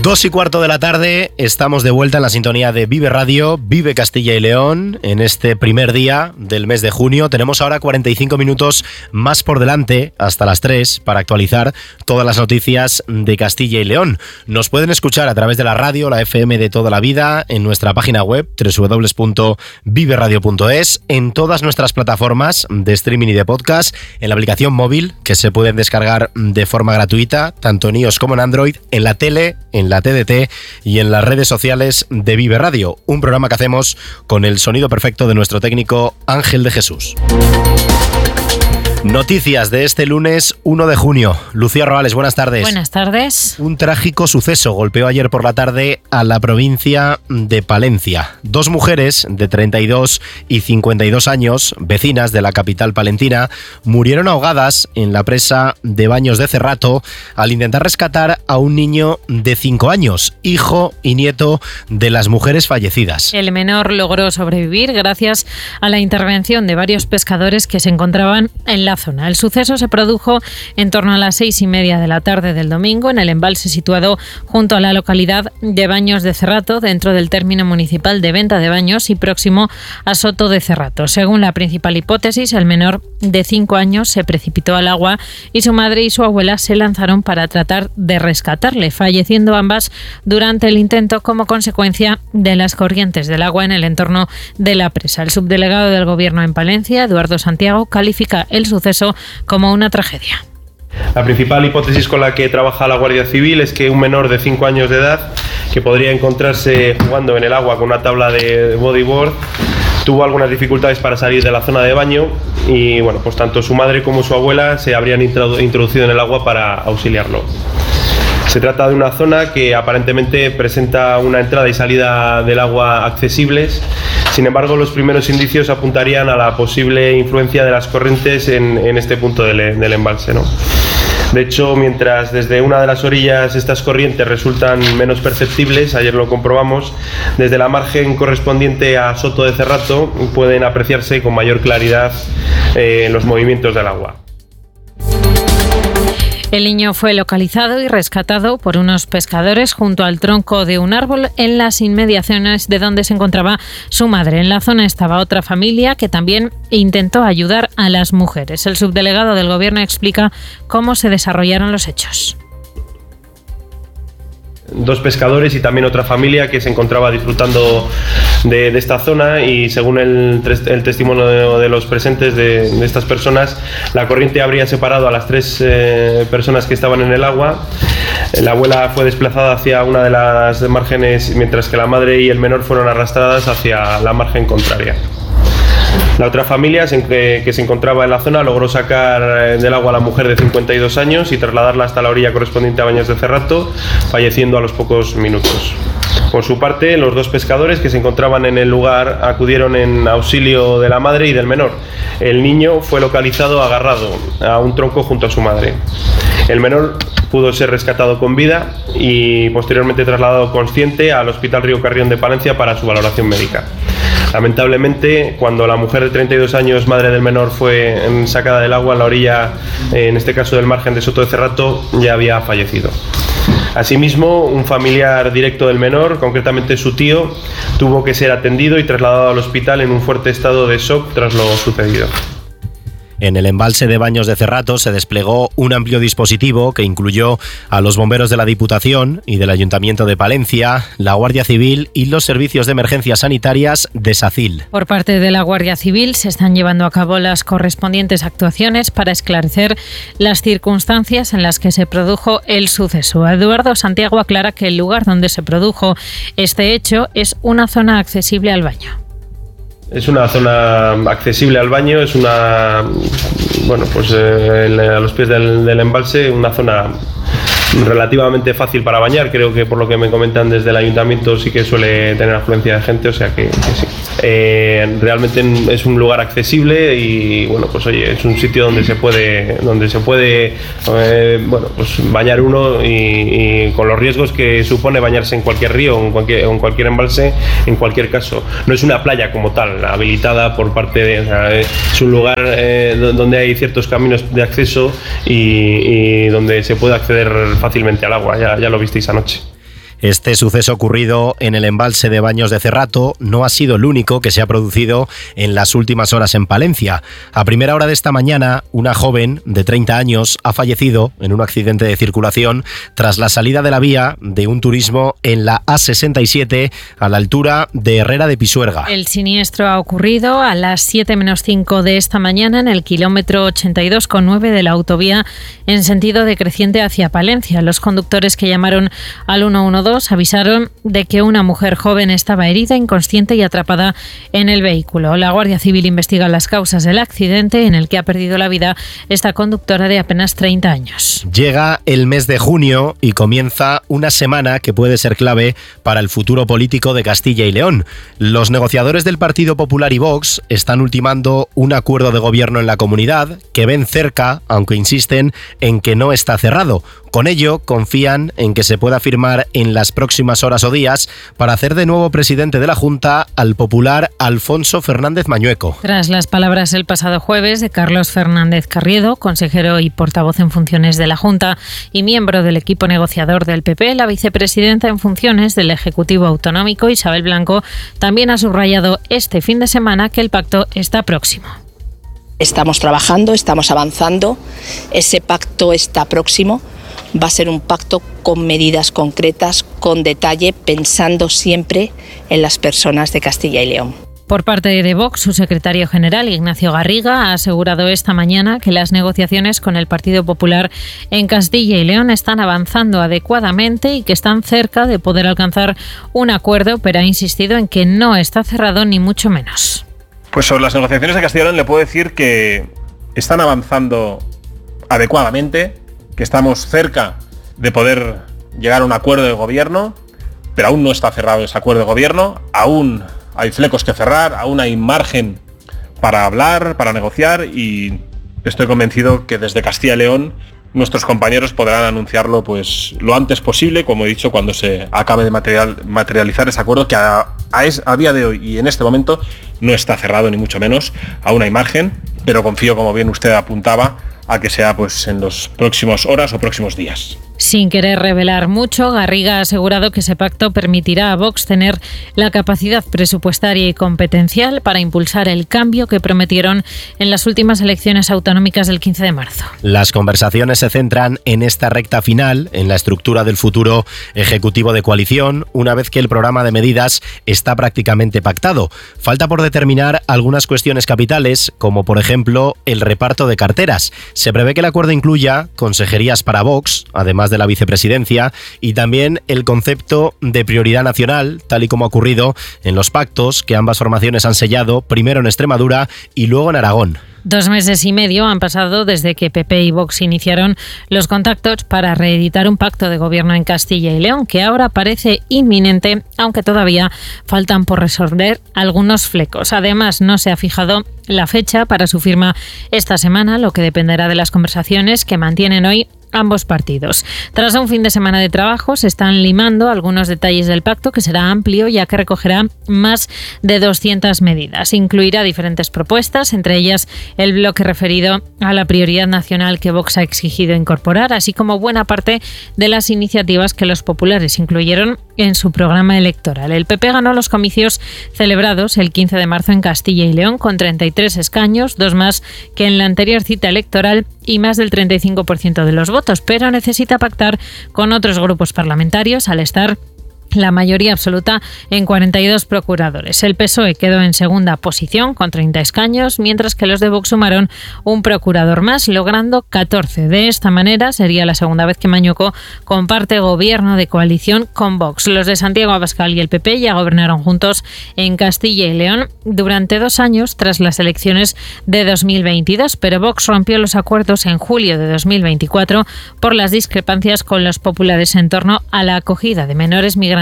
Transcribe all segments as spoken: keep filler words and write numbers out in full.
Dos y cuarto de la tarde, estamos de vuelta en la sintonía de Vive Radio, Vive Castilla y León, en este primer día del mes de junio. Tenemos ahora cuarenta y cinco minutos más por delante, hasta las tres, para actualizar todas las noticias de Castilla y León. Nos pueden escuchar a través de la radio, la F M de toda la vida, en nuestra página web, doble u doble u doble u punto vive radio punto es, en todas nuestras plataformas de streaming y de podcast, en la aplicación móvil, que se pueden descargar de forma gratuita, tanto en iOS como en Android, en la tele, en la T D T y en las redes sociales de Vive Radio, un programa que hacemos con el sonido perfecto de nuestro técnico Ángel de Jesús. Noticias de este lunes uno de junio. Lucía Roales, buenas tardes. Buenas tardes. Un trágico suceso golpeó ayer por la tarde a la provincia de Palencia. Dos mujeres de treinta y dos y cincuenta y dos años, vecinas de la capital palentina, murieron ahogadas en la presa de Baños de Cerrato al intentar rescatar a un niño de cinco años, hijo y nieto de las mujeres fallecidas. El menor logró sobrevivir gracias a la intervención de varios pescadores que se encontraban en la zona. El suceso se produjo en torno a las seis y media de la tarde del domingo en el embalse situado junto a la localidad de Baños de Cerrato, dentro del término municipal de Venta de Baños y próximo a Soto de Cerrato. Según la principal hipótesis, el menor de cinco años se precipitó al agua y su madre y su abuela se lanzaron para tratar de rescatarle, falleciendo ambas durante el intento como consecuencia de las corrientes del agua en el entorno de la presa. El subdelegado del Gobierno en Palencia, Eduardo Santiago, califica el suceso como una tragedia. La principal hipótesis con la que trabaja la Guardia Civil es que un menor de cinco años de edad, que podría encontrarse jugando en el agua con una tabla de bodyboard, tuvo algunas dificultades para salir de la zona de baño y bueno, pues tanto su madre como su abuela se habrían introducido en el agua para auxiliarlo. Se trata de una zona que aparentemente presenta una entrada y salida del agua accesibles. Sin embargo, los primeros indicios apuntarían a la posible influencia de las corrientes en, en este punto del, del embalse, ¿no? De hecho, mientras desde una de las orillas estas corrientes resultan menos perceptibles, ayer lo comprobamos, desde la margen correspondiente a Soto de Cerrato pueden apreciarse con mayor claridad eh, los movimientos del agua. El niño fue localizado y rescatado por unos pescadores junto al tronco de un árbol en las inmediaciones de donde se encontraba su madre. En la zona estaba otra familia que también intentó ayudar a las mujeres. El subdelegado del Gobierno explica cómo se desarrollaron los hechos. Dos pescadores y también otra familia que se encontraba disfrutando de, de esta zona y según el, el testimonio de, de los presentes de, de estas personas, la corriente habría separado a las tres eh, personas que estaban en el agua. La abuela fue desplazada hacia una de las márgenes mientras que la madre y el menor fueron arrastradas hacia la margen contraria. La otra familia que, que se encontraba en la zona logró sacar del agua a la mujer de cincuenta y dos años y trasladarla hasta la orilla correspondiente a Baños de Cerrato, falleciendo a los pocos minutos. Por su parte, los dos pescadores que se encontraban en el lugar acudieron en auxilio de la madre y del menor. El niño fue localizado agarrado a un tronco junto a su madre. El menor pudo ser rescatado con vida y posteriormente trasladado consciente al Hospital Río Carrión de Palencia para su valoración médica. Lamentablemente, cuando la mujer de treinta y dos años, madre del menor, fue sacada del agua en la orilla, en este caso del margen de Soto de Cerrato, ya había fallecido. Asimismo, un familiar directo del menor, concretamente su tío, tuvo que ser atendido y trasladado al hospital en un fuerte estado de shock tras lo sucedido. En el embalse de Baños de Cerrato se desplegó un amplio dispositivo que incluyó a los bomberos de la Diputación y del Ayuntamiento de Palencia, la Guardia Civil y los servicios de emergencias sanitarias de SACIL. Por parte de la Guardia Civil se están llevando a cabo las correspondientes actuaciones para esclarecer las circunstancias en las que se produjo el suceso. Eduardo Santiago aclara que el lugar donde se produjo este hecho es una zona accesible al baño. Es una zona accesible al baño, es una, bueno, pues eh, a los pies del, del embalse, una zona relativamente fácil para bañar. Creo que por lo que me comentan desde el ayuntamiento sí que suele tener afluencia de gente, o sea que, que sí. Eh, realmente es un lugar accesible y bueno, pues oye, es un sitio donde se puede, donde se puede, eh, bueno, pues bañar uno y, y con los riesgos que supone bañarse en cualquier río o en cualquier, en cualquier embalse, en cualquier caso. No es una playa como tal, habilitada por parte de, o sea, es un lugar eh, donde hay ciertos caminos de acceso y, y donde se puede acceder fácilmente al agua. Ya, ya lo visteis anoche. Este suceso ocurrido en el embalse de Baños de Cerrato no ha sido el único que se ha producido en las últimas horas en Palencia. A primera hora de esta mañana, una joven de treinta años ha fallecido en un accidente de circulación tras la salida de la vía de un turismo en la A sesenta y siete a la altura de Herrera de Pisuerga. El siniestro ha ocurrido a las siete menos cinco de esta mañana en el kilómetro ochenta y dos coma nueve de la autovía en sentido decreciente hacia Palencia. Los conductores que llamaron al ciento doce avisaron de que una mujer joven estaba herida, inconsciente y atrapada en el vehículo. La Guardia Civil investiga las causas del accidente en el que ha perdido la vida esta conductora de apenas treinta años. Llega el mes de junio y comienza una semana que puede ser clave para el futuro político de Castilla y León. Los negociadores del Partido Popular y Vox están ultimando un acuerdo de gobierno en la comunidad que ven cerca, aunque insisten en que no está cerrado. Con ello, confían en que se pueda firmar en las próximas horas o días para hacer de nuevo presidente de la Junta al popular Alfonso Fernández Mañueco. Tras las palabras el pasado jueves de Carlos Fernández Carriedo, consejero y portavoz en funciones de la Junta y miembro del equipo negociador del P P, la vicepresidenta en funciones del Ejecutivo Autonómico, Isabel Blanco, también ha subrayado este fin de semana que el pacto está próximo. Estamos trabajando, estamos avanzando, ese pacto está próximo. Va a ser un pacto con medidas concretas, con detalle, pensando siempre en las personas de Castilla y León. Por parte de Vox, su secretario general, Ignacio Garriga, ha asegurado esta mañana que las negociaciones con el Partido Popular en Castilla y León están avanzando adecuadamente y que están cerca de poder alcanzar un acuerdo, pero ha insistido en que no está cerrado ni mucho menos. Pues sobre las negociaciones de Castilla y León le puedo decir que están avanzando adecuadamente, que estamos cerca de poder llegar a un acuerdo de gobierno, pero aún no está cerrado ese acuerdo de gobierno, aún hay flecos que cerrar, aún hay margen para hablar, para negociar, y estoy convencido que desde Castilla y León nuestros compañeros podrán anunciarlo pues lo antes posible, como he dicho, cuando se acabe de material, materializar ese acuerdo que a, a, es, a día de hoy y en este momento no está cerrado ni mucho menos, aún hay margen, pero confío, como bien usted apuntaba, a que sea pues en los próximos horas o próximos días. Sin querer revelar mucho, Garriga ha asegurado que ese pacto permitirá a Vox tener la capacidad presupuestaria y competencial para impulsar el cambio que prometieron en las últimas elecciones autonómicas del quince de marzo. Las conversaciones se centran en esta recta final, en la estructura del futuro Ejecutivo de coalición, una vez que el programa de medidas está prácticamente pactado. Falta por determinar algunas cuestiones capitales, como por ejemplo el reparto de carteras. Se prevé que el acuerdo incluya consejerías para Vox, además de la vicepresidencia, y también el concepto de prioridad nacional, tal y como ha ocurrido en los pactos que ambas formaciones han sellado, primero en Extremadura y luego en Aragón. Dos meses y medio han pasado desde que P P y Vox iniciaron los contactos para reeditar un pacto de gobierno en Castilla y León, que ahora parece inminente, aunque todavía faltan por resolver algunos flecos. Además, no se ha fijado la fecha para su firma esta semana, lo que dependerá de las conversaciones que mantienen hoy ambos partidos. Tras un fin de semana de trabajo, se están limando algunos detalles del pacto, que será amplio ya que recogerá más de doscientas medidas. Incluirá diferentes propuestas, entre ellas el bloque referido a la prioridad nacional que Vox ha exigido incorporar, así como buena parte de las iniciativas que los populares incluyeron en su programa electoral. El P P ganó los comicios celebrados el quince de marzo en Castilla y León con treinta y tres escaños, dos más que en la anterior cita electoral y más del treinta y cinco por ciento de los votos, pero necesita pactar con otros grupos parlamentarios al estar la mayoría absoluta en cuarenta y dos procuradores. El P S O E quedó en segunda posición con treinta escaños, mientras que los de Vox sumaron un procurador más, logrando catorce. De esta manera sería la segunda vez que Mañueco comparte gobierno de coalición con Vox. Los de Santiago Abascal y el P P ya gobernaron juntos en Castilla y León durante dos años tras las elecciones de dos mil veintidós, pero Vox rompió los acuerdos en julio de dos mil veinticuatro por las discrepancias con los populares en torno a la acogida de menores migrantes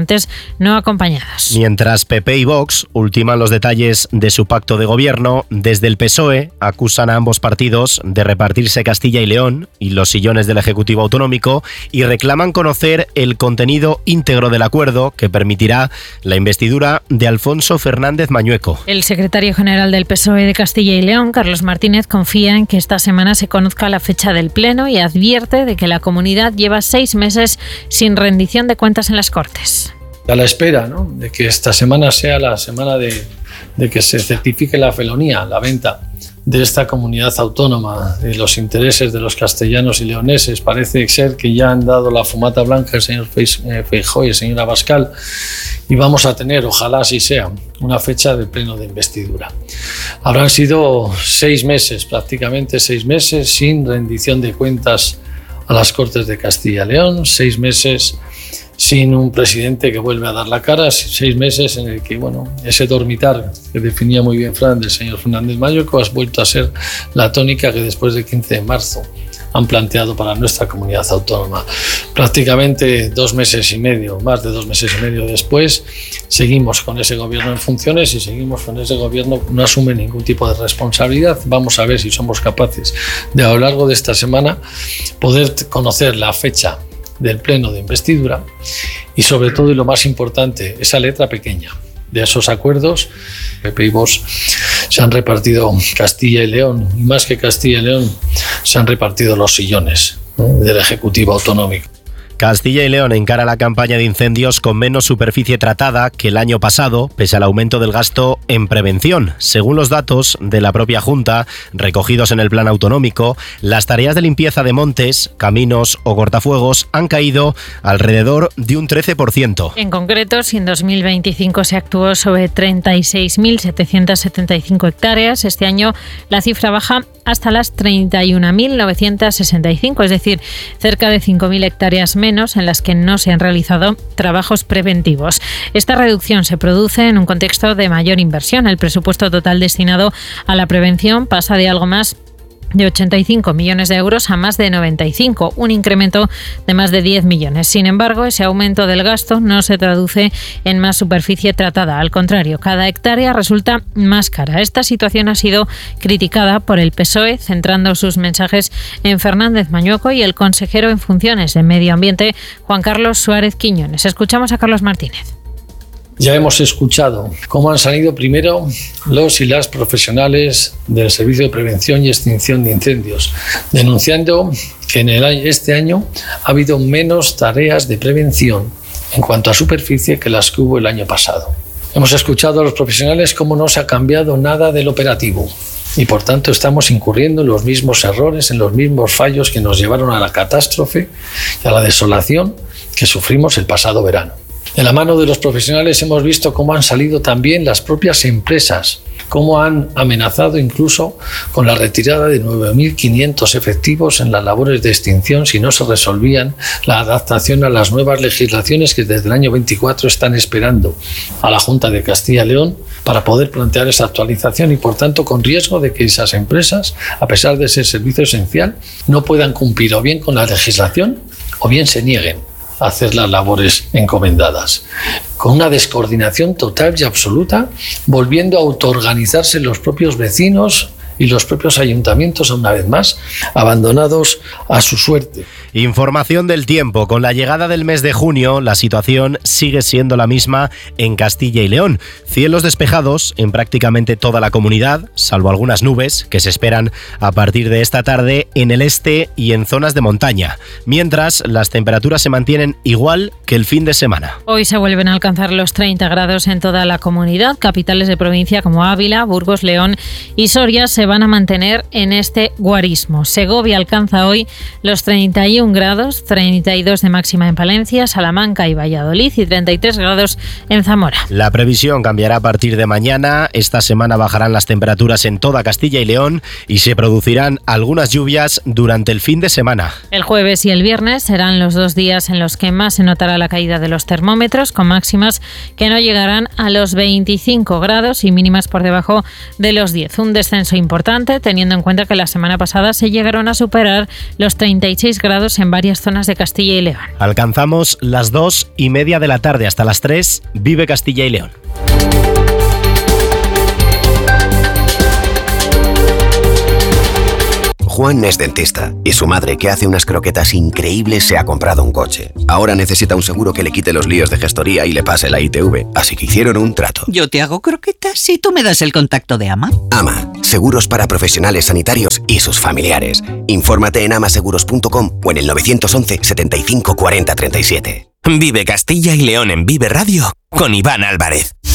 inmigrantes no acompañados. Mientras P P y Vox ultiman los detalles de su pacto de gobierno, desde el P S O E acusan a ambos partidos de repartirse Castilla y León y los sillones del Ejecutivo Autonómico y reclaman conocer el contenido íntegro del acuerdo que permitirá la investidura de Alfonso Fernández Mañueco. El secretario general del P S O E de Castilla y León, Carlos Martínez, confía en que esta semana se conozca la fecha del Pleno y advierte de que la comunidad lleva seis meses sin rendición de cuentas en las Cortes. A la espera, ¿no?, de que esta semana sea la semana de, de que se certifique la felonía, la venta de esta comunidad autónoma, de los intereses de los castellanos y leoneses. Parece ser que ya han dado la fumata blanca el señor Feijóo y el señor Abascal, y vamos a tener, ojalá así sea, una fecha de pleno de investidura. Habrán sido seis meses, prácticamente seis meses, sin rendición de cuentas a las Cortes de Castilla y León, seis meses sin un presidente que vuelve a dar la cara, seis meses en el que, bueno, ese dormitar que definía muy bien Fran del señor Fernández Mañueco ha vuelto a ser la tónica que después del quince de marzo han planteado para nuestra comunidad autónoma. Prácticamente dos meses y medio, más de dos meses y medio después, seguimos con ese gobierno en funciones y seguimos con ese gobierno que no asume ningún tipo de responsabilidad. Vamos a ver si somos capaces de, a lo largo de esta semana, poder conocer la fecha del pleno de investidura y, sobre todo, y lo más importante, esa letra pequeña de esos acuerdos. P P y Vox se han repartido Castilla y León, y más que Castilla y León, se han repartido los sillones, ¿no?, del Ejecutivo Autonómico. Castilla y León encara la campaña de incendios con menos superficie tratada que el año pasado, pese al aumento del gasto en prevención. Según los datos de la propia Junta, recogidos en el plan autonómico, las tareas de limpieza de montes, caminos o cortafuegos han caído alrededor de un trece por ciento. En concreto, si en dos mil veinticinco se actuó sobre treinta y seis mil setecientos setenta y cinco hectáreas, este año la cifra baja hasta las treinta y una mil novecientos sesenta y cinco, es decir, cerca de cinco mil hectáreas menos en las que no se han realizado trabajos preventivos. Esta reducción se produce en un contexto de mayor inversión. El presupuesto total destinado a la prevención pasa de algo más de ochenta y cinco millones de euros a más de noventa y cinco, un incremento de más de diez millones. Sin embargo, ese aumento del gasto no se traduce en más superficie tratada. Al contrario, cada hectárea resulta más cara. Esta situación ha sido criticada por el P S O E, centrando sus mensajes en Fernández Mañueco y el consejero en funciones de Medio Ambiente, Juan Carlos Suárez Quiñones. Escuchamos a Carlos Martínez. Ya hemos escuchado cómo han salido primero los y las profesionales del Servicio de Prevención y Extinción de Incendios, denunciando que en el año, este año ha habido menos tareas de prevención en cuanto a superficie que las que hubo el año pasado. Hemos escuchado a los profesionales cómo no se ha cambiado nada del operativo y, por tanto, estamos incurriendo en los mismos errores, en los mismos fallos que nos llevaron a la catástrofe y a la desolación que sufrimos el pasado verano. De la mano de los profesionales hemos visto cómo han salido también las propias empresas, cómo han amenazado incluso con la retirada de nueve mil quinientos efectivos en las labores de extinción si no se resolvían la adaptación a las nuevas legislaciones que desde el año veinticuatro están esperando a la Junta de Castilla y León para poder plantear esa actualización y, por tanto, con riesgo de que esas empresas, a pesar de ser servicio esencial, no puedan cumplir o bien con la legislación o bien se nieguen a hacer las labores encomendadas, con una descoordinación total y absoluta, volviendo a autoorganizarse los propios vecinos y los propios ayuntamientos, una vez más, abandonados a su suerte. Información del tiempo. Con la llegada del mes de junio, la situación sigue siendo la misma en Castilla y León. Cielos despejados en prácticamente toda la comunidad, salvo algunas nubes que se esperan a partir de esta tarde en el este y en zonas de montaña. Mientras, las temperaturas se mantienen igual que el fin de semana. Hoy se vuelven a alcanzar los treinta grados en toda la comunidad. Capitales de provincia como Ávila, Burgos, León y Soria se van a mantener en este guarismo. Segovia alcanza hoy los treinta y uno grados, treinta y dos de máxima en Palencia, Salamanca y Valladolid y treinta y tres grados en Zamora. La previsión cambiará a partir de mañana. Esta semana bajarán las temperaturas en toda Castilla y León y se producirán algunas lluvias durante el fin de semana. El jueves y el viernes serán los dos días en los que más se notará la caída de los termómetros, con máximas que no llegarán a los veinticinco grados y mínimas por debajo de los diez. Un descenso importante importante, teniendo en cuenta que la semana pasada se llegaron a superar los treinta y seis grados en varias zonas de Castilla y León. Alcanzamos las dos y media de la tarde, hasta las tres, Vive Castilla y León. Juan es dentista y su madre, que hace unas croquetas increíbles, se ha comprado un coche. Ahora necesita un seguro que le quite los líos de gestoría y le pase la I T V, así que hicieron un trato. Yo te hago croquetas y tú me das el contacto de Ama. Ama, seguros para profesionales sanitarios y sus familiares. Infórmate en amaseguros punto com o en el nueve once, setenta y cinco, cuarenta, treinta y siete. Vive Castilla y León en Vive Radio con Iván Álvarez.